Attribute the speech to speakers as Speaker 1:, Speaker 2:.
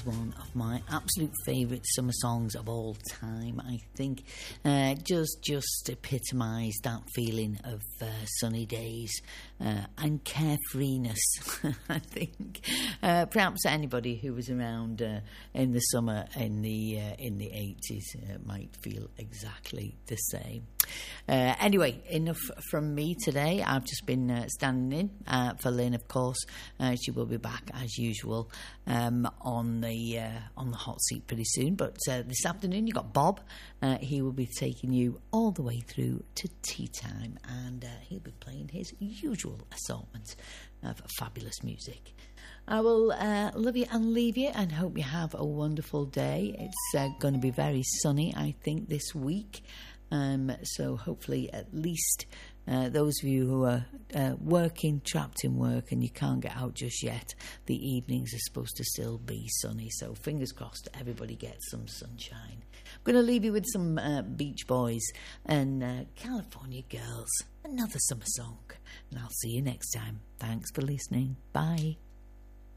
Speaker 1: is one of my absolute favourite summer songs of all time. I think just epitomise that feeling of sunny days and carefreeness. I think perhaps anybody who was around in the summer in the 80s might feel exactly the same. Anyway, enough from me today. I've just been standing in for Lynn, of course. She will be back as usual on the hot seat pretty soon. But this afternoon you got Bob. He will be taking you all the way through to tea time, and he'll be playing his usual assortment of fabulous music. I will love you and leave you, and hope you have a wonderful day. It's going to be very sunny, I think, this week. So hopefully at least those of you who are working, trapped in work, and you can't get out just yet, the evenings are supposed to still be sunny. So fingers crossed everybody gets some sunshine. I'm going to leave you with some Beach Boys and California Girls, another summer song. And I'll see you next time. Thanks for listening. Bye.